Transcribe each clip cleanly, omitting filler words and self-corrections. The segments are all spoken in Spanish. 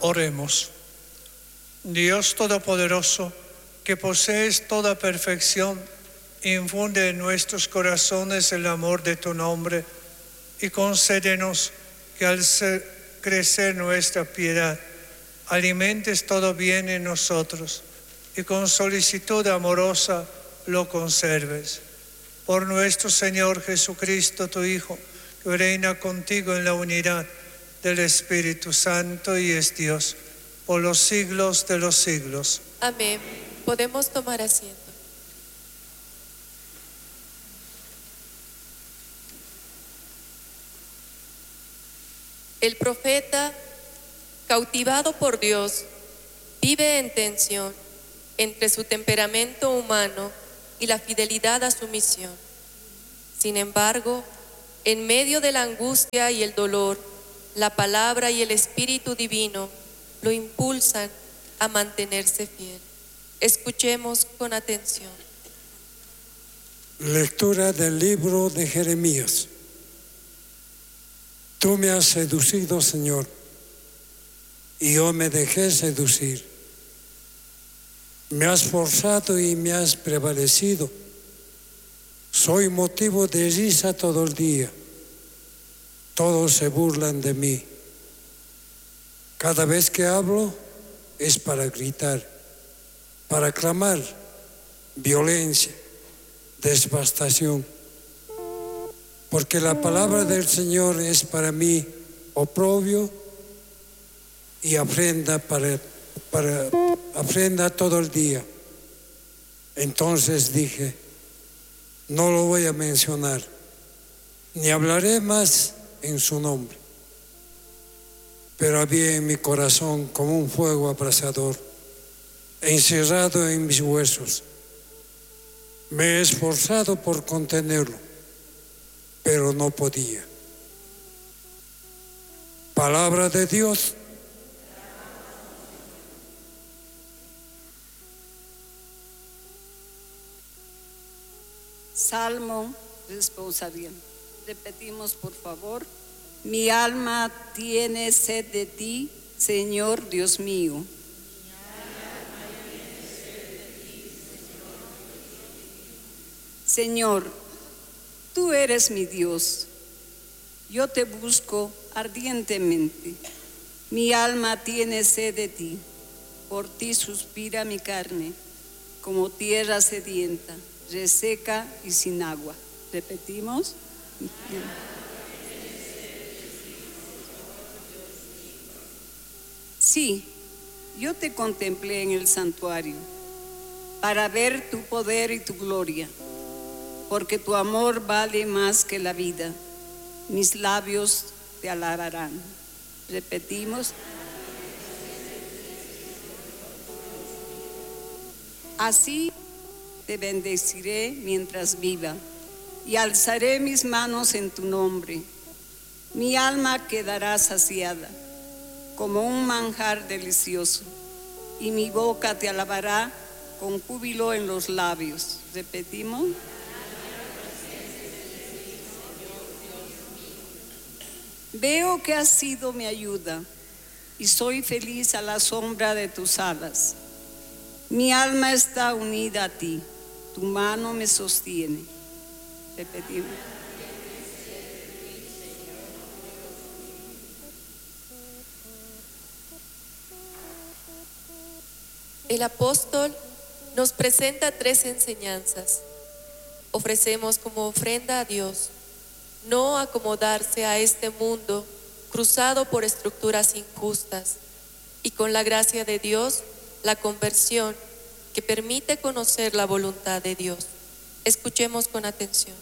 Oremos. Dios Todopoderoso, que posees toda perfección, infunde en nuestros corazones el amor de tu nombre y concédenos que al crecer nuestra piedad, alimentes todo bien en nosotros y con solicitud amorosa lo conserves. Por nuestro Señor Jesucristo, tu Hijo, que reina contigo en la unidad del Espíritu Santo y es Dios, por los siglos de los siglos. Amén. Podemos tomar asiento. El profeta, cautivado por Dios, vive en tensión entre su temperamento humano y la fidelidad a su misión. Sin embargo, en medio de la angustia y el dolor, la palabra y el Espíritu Divino lo impulsan a mantenerse fiel. Escuchemos con atención. Lectura del libro de Jeremías. Tú me has seducido, Señor, y yo me dejé seducir. Me has forzado y me has prevalecido. Soy motivo de risa todo el día. Todos se burlan de mí. Cada vez que hablo es para gritar, para clamar violencia, devastación. Porque la palabra del Señor es para mí oprobio y afrenta afrenta todo el día. Entonces dije, no lo voy a mencionar, ni hablaré más en su nombre. Pero había en mi corazón como un fuego abrasador, encerrado en mis huesos. Me he esforzado por contenerlo, pero no podía. Palabra de Dios. Salmo responsorial. Repetimos, por favor. Mi alma tiene sed de ti, Señor Dios mío. Señor, tú eres mi Dios. Yo te busco ardientemente. Mi alma tiene sed de ti. Por ti suspira mi carne, como tierra sedienta, reseca y sin agua. Repetimos. Sí, yo te contemplé en el santuario para ver tu poder y tu gloria, porque tu amor vale más que la vida. Mis labios te alabarán. Repetimos. Así te bendeciré mientras viva y alzaré mis manos en tu nombre. Mi alma quedará saciada como un manjar delicioso, y mi boca te alabará con júbilo en los labios. Repetimos. Veo que has sido mi ayuda y soy feliz a la sombra de tus alas. Mi alma está unida a ti, tu mano me sostiene. Repetimos. El apóstol nos presenta 3 enseñanzas. Ofrecemos como ofrenda a Dios no acomodarse a este mundo cruzado por estructuras injustas, y con la gracia de Dios, la conversión que permite conocer la voluntad de Dios. Escuchemos con atención.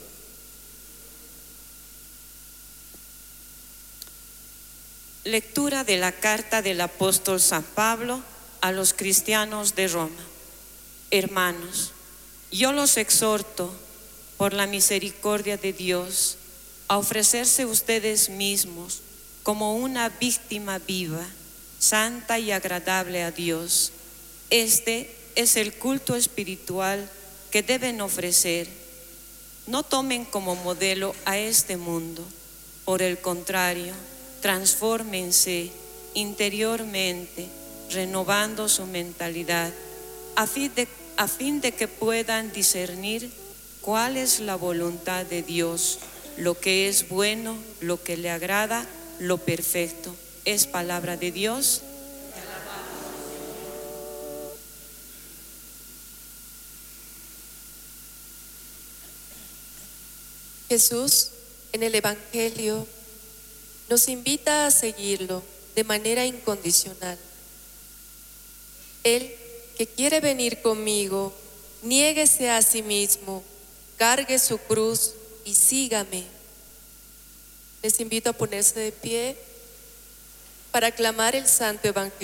Lectura de la carta del apóstol San Pablo a los cristianos de Roma. Hermanos, yo los exhorto por la misericordia de Dios a ofrecerse ustedes mismos como una víctima viva, santa y agradable a Dios. Este es el culto espiritual que deben ofrecer. No tomen como modelo a este mundo. Por el contrario, transfórmense interiormente, renovando su mentalidad, a fin de que puedan discernir cuál es la voluntad de Dios, lo que es bueno, lo que le agrada, lo perfecto. Es palabra de Dios. Jesús en el Evangelio nos invita a seguirlo de manera incondicional. El que quiere venir conmigo, niéguese a sí mismo, cargue su cruz y sígame. Les invito a ponerse de pie para aclamar el Santo Evangelio.